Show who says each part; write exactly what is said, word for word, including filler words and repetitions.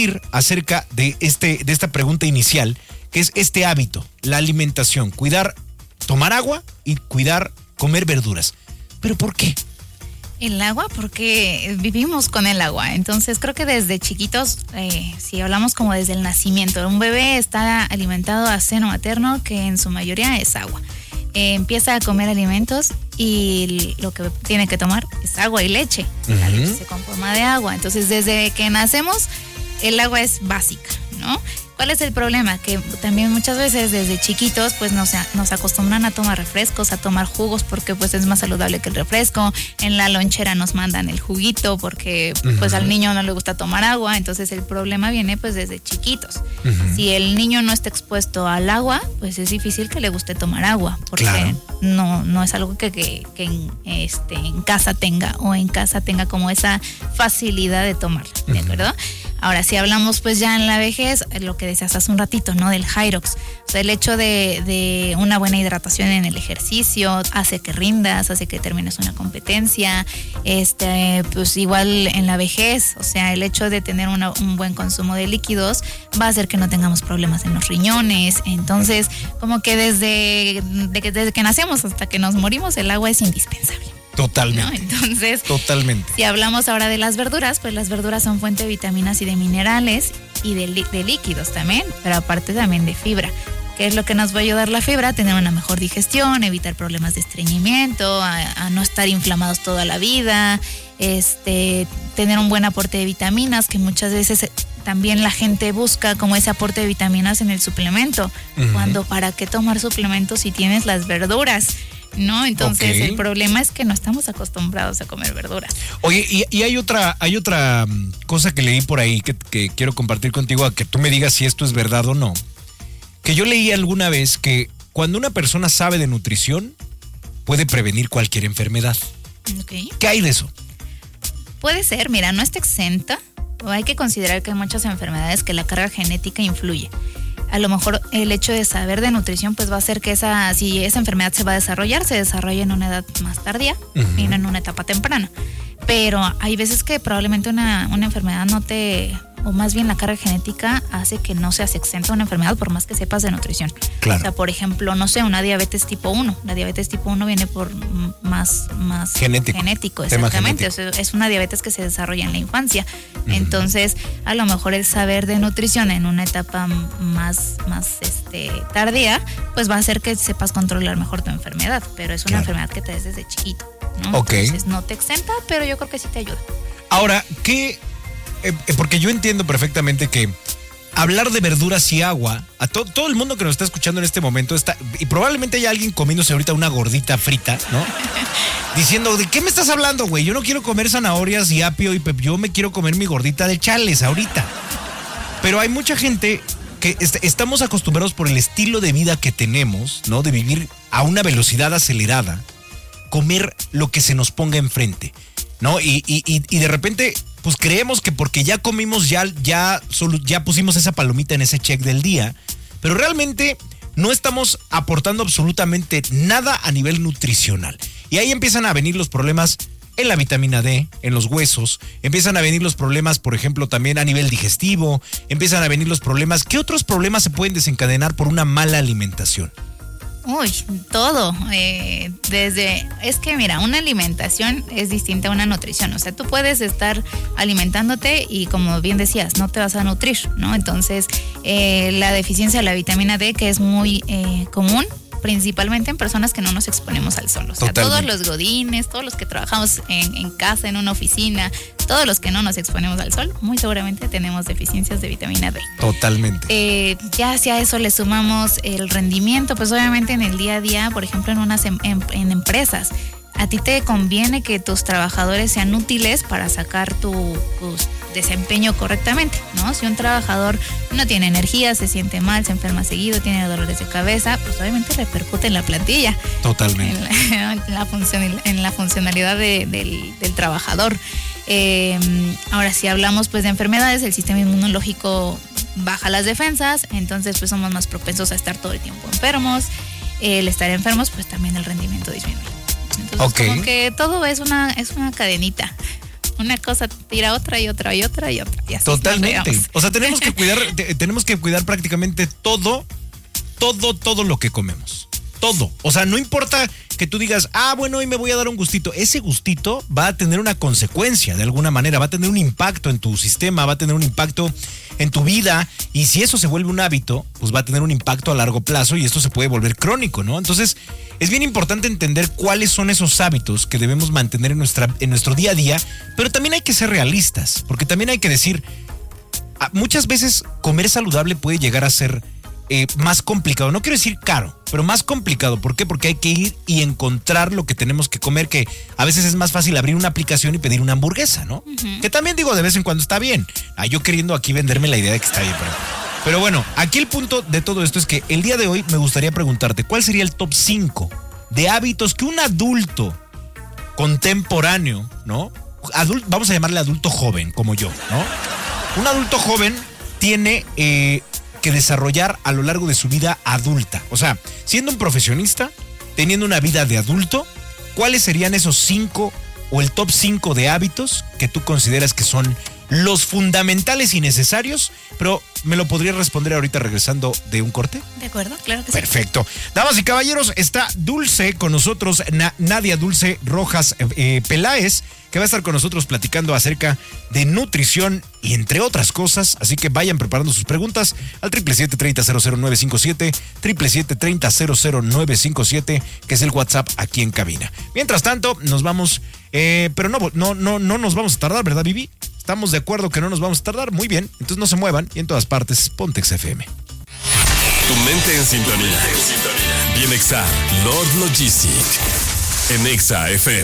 Speaker 1: compartir acerca de, este, de esta pregunta inicial, que es este hábito, la alimentación, cuidar, tomar agua y cuidar comer verduras. ¿Pero por qué?
Speaker 2: El agua, porque vivimos con el agua. Entonces creo que desde chiquitos, eh, si hablamos como desde el nacimiento, un bebé está alimentado a seno materno, que en su mayoría es agua. Eh, empieza a comer alimentos y lo que tiene que tomar es agua y leche. Uh-huh. La leche se conforma de agua. Entonces desde que nacemos el agua es básica, ¿no? ¿Cuál es el problema? Que también muchas veces desde chiquitos pues nos, nos acostumbran a tomar refrescos, a tomar jugos porque pues es más saludable que el refresco. En la lonchera nos mandan el juguito porque pues uh-huh. al niño no le gusta tomar agua. Entonces el problema viene pues desde chiquitos. Uh-huh. Si el niño no está expuesto al agua, pues es difícil que le guste tomar agua porque claro. no, no es algo que, que, que en, este, en casa tenga o en casa tenga como esa facilidad de tomar, ¿de uh-huh. acuerdo? Ahora, si hablamos pues ya en la vejez, lo que decías hace un ratito, ¿no? Del Hyrox. O sea, el hecho de, de una buena hidratación en el ejercicio hace que rindas, hace que termines una competencia. Este, pues igual en la vejez, o sea, el hecho de tener una, un buen consumo de líquidos va a hacer que no tengamos problemas en los riñones. Entonces, como que desde, de que, desde que nacemos hasta que nos morimos, el agua es indispensable.
Speaker 1: Totalmente.
Speaker 2: ¿No? Entonces,
Speaker 1: Totalmente.
Speaker 2: Si hablamos ahora de las verduras, pues las verduras son fuente de vitaminas y de minerales y de, de líquidos también, pero aparte también de fibra. ¿Qué es lo que nos va a ayudar la fibra? A tener una mejor digestión, evitar problemas de estreñimiento, a, a no estar inflamados toda la vida, este, tener un buen aporte de vitaminas, que muchas veces también la gente busca como ese aporte de vitaminas en el suplemento. Uh-huh. Cuando, ¿para qué tomar suplementos si tienes las verduras? ¿No? Entonces okay. el problema es que no estamos acostumbrados a comer verduras.
Speaker 1: Oye, y, y hay otra, hay otra cosa que leí por ahí que, que quiero compartir contigo, a que tú me digas si esto es verdad o no. Que yo leí alguna vez que cuando una persona sabe de nutrición, puede prevenir cualquier enfermedad.
Speaker 2: Okay.
Speaker 1: ¿Qué hay de eso?
Speaker 2: Puede ser, mira, no está exenta. Hay que considerar que hay muchas enfermedades que la carga genética influye. A lo mejor el hecho de saber de nutrición pues va a hacer que esa, si esa enfermedad se va a desarrollar, se desarrolle en una edad más tardía uh-huh. y no en una etapa temprana. Pero hay veces que probablemente una, una enfermedad no te, o más bien la carga genética hace que no seas exento a una enfermedad por más que sepas de nutrición.
Speaker 1: Claro.
Speaker 2: O sea, por ejemplo, no sé, una diabetes tipo uno. La diabetes tipo uno viene por más, más
Speaker 1: genético.
Speaker 2: genético exactamente. O sea, es una diabetes que se desarrolla en la infancia. Uh-huh. Entonces, a lo mejor el saber de nutrición en una etapa más, más este, tardía, pues va a hacer que sepas controlar mejor tu enfermedad. Pero es una claro. enfermedad que te des desde chiquito, ¿no?
Speaker 1: Okay.
Speaker 2: Entonces no te exenta, pero yo creo que sí te ayuda.
Speaker 1: Ahora, ¿qué? Eh, porque yo entiendo perfectamente que hablar de verduras y agua, a to- todo el mundo que nos está escuchando en este momento está, y probablemente haya alguien comiéndose ahorita una gordita frita, ¿no? Diciendo, ¿de qué me estás hablando, güey? Yo no quiero comer zanahorias y apio y pep, yo me quiero comer mi gordita de chales ahorita. Pero hay mucha gente que est- estamos acostumbrados por el estilo de vida que tenemos, ¿no? De vivir a una velocidad acelerada, comer lo que se nos ponga enfrente, ¿no? Y, y, y, y de repente, pues creemos que porque ya comimos, ya, ya, solo, ya pusimos esa palomita en ese check del día, pero realmente no estamos aportando absolutamente nada a nivel nutricional. Y ahí empiezan a venir los problemas en la vitamina D, en los huesos, empiezan a venir los problemas, por ejemplo, también a nivel digestivo, empiezan a venir los problemas. ¿Qué otros problemas se pueden desencadenar por una mala alimentación?
Speaker 2: Uy, todo. Eh, desde, es que mira, una alimentación es distinta a una nutrición. O sea, tú puedes estar alimentándote y como bien decías, no te vas a nutrir, ¿no? Entonces, eh, la deficiencia de la vitamina D, que es muy eh, común, principalmente en personas que no nos exponemos al sol. O sea, totalmente. Todos los godines, todos los que trabajamos en, en casa, en una oficina, todos los que no nos exponemos al sol, muy seguramente tenemos deficiencias de vitamina D.
Speaker 1: Totalmente.
Speaker 2: Eh, ya si a eso le sumamos el rendimiento, pues obviamente en el día a día, por ejemplo, en unas en, en, en empresas, a ti te conviene que tus trabajadores sean útiles para sacar tu, tu desempeño correctamente, ¿no? Si un trabajador no tiene energía, se siente mal, se enferma seguido, tiene dolores de cabeza, pues obviamente repercute en la plantilla.
Speaker 1: Totalmente.
Speaker 2: En la, en la, función, en la funcionalidad de, del, del trabajador. Eh, ahora, si hablamos pues de enfermedades, el sistema inmunológico baja las defensas, entonces pues somos más propensos a estar todo el tiempo enfermos. El estar enfermos, pues también el rendimiento disminuye. Entonces, okay. como que todo es una, es una cadenita. una cosa tira otra y otra y otra y otra. Y así
Speaker 1: Totalmente. O sea, tenemos que cuidar, te, tenemos que cuidar prácticamente todo, todo, todo lo que comemos. Todo. O sea, no importa que tú digas, ah, bueno, hoy me voy a dar un gustito. Ese gustito va a tener una consecuencia de alguna manera, va a tener un impacto en tu sistema, va a tener un impacto en tu vida. Y si eso se vuelve un hábito, pues va a tener un impacto a largo plazo y esto se puede volver crónico, ¿no? Entonces, es bien importante entender cuáles son esos hábitos que debemos mantener en, nuestra, en nuestro día a día, pero también hay que ser realistas, porque también hay que decir, muchas veces comer saludable puede llegar a ser Eh, más complicado, no quiero decir caro, pero más complicado. ¿Por qué? Porque hay que ir y encontrar lo que tenemos que comer, que a veces es más fácil abrir una aplicación y pedir una hamburguesa, ¿no? Uh-huh. Que también digo, de vez en cuando está bien. Ah, yo queriendo aquí venderme la idea de que está bien, pero... Pero bueno, aquí el punto de todo esto es que el día de hoy me gustaría preguntarte, ¿cuál sería el top cinco de hábitos que un adulto contemporáneo, ¿no? Adulto, vamos a llamarle adulto joven, como yo, ¿no? Un adulto joven tiene... Eh, que desarrollar a lo largo de su vida adulta. O sea, siendo un profesionista, teniendo una vida de adulto, ¿cuáles serían esos cinco o el top cinco de hábitos que tú consideras que son los fundamentales y necesarios? Pero me lo podrías responder ahorita regresando de un corte.
Speaker 2: De acuerdo, claro que sí.
Speaker 1: Perfecto. Damas y caballeros, está Dulce con nosotros, Na- Nadia Dulce Rojas eh, Peláez, que va a estar con nosotros platicando acerca de nutrición y entre otras cosas. Así que vayan preparando sus preguntas al triple siete, treinta, cero cero nueve cinco siete, triple siete, treinta, cero cero nueve cinco siete, que es el WhatsApp aquí en cabina. Mientras tanto, nos vamos, eh, pero no, no, no, no nos vamos a tardar, ¿verdad, Vivi? Estamos de acuerdo que no nos vamos a tardar. Muy bien, entonces no se muevan y en todas partes, Pontex F M.
Speaker 3: Tu mente en sintonía. Bien Exa, Lord Logistic. En Exa F M.